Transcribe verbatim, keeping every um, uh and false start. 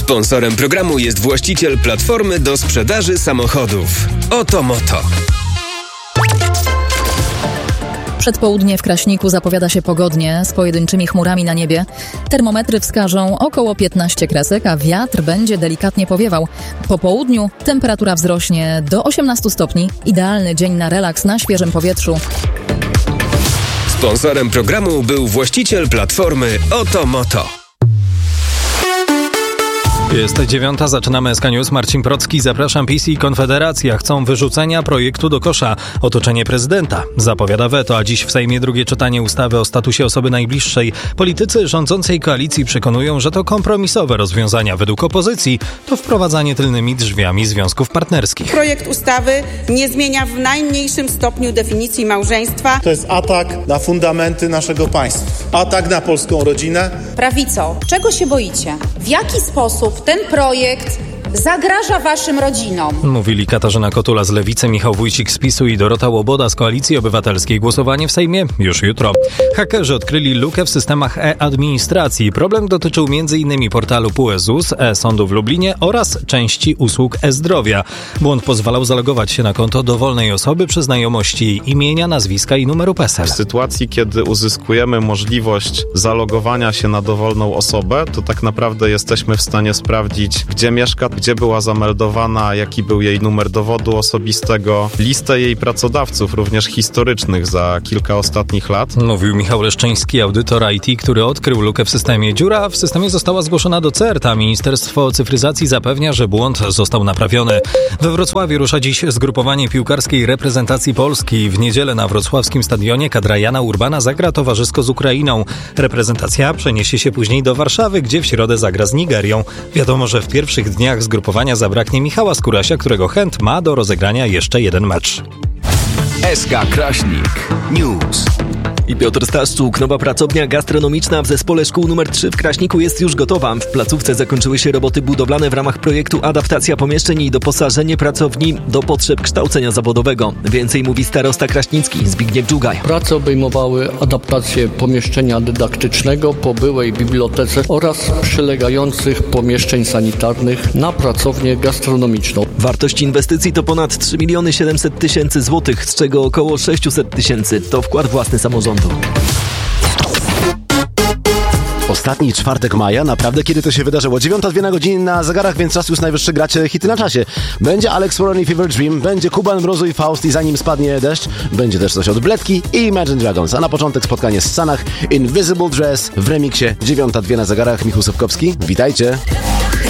Sponsorem programu jest właściciel platformy do sprzedaży samochodów. Oto Moto. Przedpołudnie w Kraśniku zapowiada się pogodnie, z pojedynczymi chmurami na niebie. Termometry wskażą około piętnaście kresek, a wiatr będzie delikatnie powiewał. Po południu temperatura wzrośnie do osiemnastu stopni. Idealny dzień na relaks na świeżym powietrzu. Sponsorem programu był właściciel platformy Oto Moto. Jest dziewiąta, zaczynamy S K News. Marcin Procki, zapraszam. PiS i Konfederacja chcą wyrzucenia projektu do kosza. Otoczenie prezydenta zapowiada weto, a dziś w Sejmie drugie czytanie ustawy o statusie osoby najbliższej. Politycy rządzącej koalicji przekonują, że to kompromisowe rozwiązania. Według opozycji to wprowadzanie tylnymi drzwiami związków partnerskich. Projekt ustawy nie zmienia w najmniejszym stopniu definicji małżeństwa. To jest atak na fundamenty naszego państwa. Atak na polską rodzinę. Prawico, czego się boicie? W jaki sposób ten projekt zagraża waszym rodzinom? Mówili Katarzyna Kotula z Lewicy, Michał Wójcik z PiSu i Dorota Łoboda z Koalicji Obywatelskiej. Głosowanie w Sejmie już jutro. Hakerzy odkryli lukę w systemach e-administracji. Problem dotyczył m.in. portalu P U E ZUS, e-sądu w Lublinie oraz części usług e-zdrowia. Błąd pozwalał zalogować się na konto dowolnej osoby przy znajomości jej imienia, nazwiska i numeru P E S E L. W sytuacji, kiedy uzyskujemy możliwość zalogowania się na dowolną osobę, to tak naprawdę jesteśmy w stanie sprawdzić, gdzie mieszka, gdzie była zameldowana, jaki był jej numer dowodu osobistego, listę jej pracodawców, również historycznych za kilka ostatnich lat. Mówił Michał Leszczyński, audytor I T, który odkrył lukę w systemie. Dziura w systemie została zgłoszona do C E R T, a Ministerstwo Cyfryzacji zapewnia, że błąd został naprawiony. We Wrocławiu rusza dziś zgrupowanie piłkarskiej reprezentacji Polski. W niedzielę na wrocławskim stadionie kadra Jana Urbana zagra towarzysko z Ukrainą. Reprezentacja przeniesie się później do Warszawy, gdzie w środę zagra z Nigerią. Wiadomo, że w pierwszych dniach zgrupowania zabraknie Michała Skórasia, którego chęt ma do rozegrania jeszcze jeden mecz. S K Kraśnik News. I Piotr Staszczuk. Nowa pracownia gastronomiczna w zespole szkół numer trzy w Kraśniku jest już gotowa. W placówce zakończyły się roboty budowlane w ramach projektu adaptacja pomieszczeń i doposażenie pracowni do potrzeb kształcenia zawodowego. Więcej mówi starosta kraśnicki Zbigniew Dżugaj. Prace obejmowały adaptację pomieszczenia dydaktycznego po byłej bibliotece oraz przylegających pomieszczeń sanitarnych na pracownię gastronomiczną. Wartość inwestycji to ponad trzy miliony siedemset tysięcy złotych, z czego około sześćset tysięcy to wkład własny samorządu. Ostatni czwartek maja, naprawdę kiedy to się wydarzyło? dziewiąta dwie na godzinie na zegarach, więc czas już najwyższy grać hity na czasie. Będzie Alex Warren i Fever Dream, będzie Kuban, Mrozu i Faust i zanim spadnie deszcz, będzie też coś od Bledki i Imagine Dragons. A na początek spotkanie z Sanach, Invisible Dress w remiksie. dziewiąta dwie na zegarach, Michał Sopkowski, witajcie.